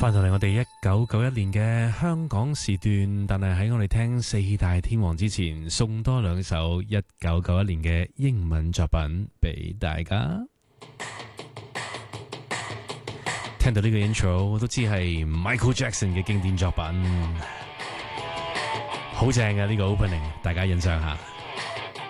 翻到嚟我哋1991年嘅香港時段，但係喺我哋聽四大天王之前，送多兩首1991年嘅英文作品俾大家。聽到呢個 intro， 我都知係 Michael Jackson 嘅經典作品，好正嘅呢個 opening， 大家欣賞下。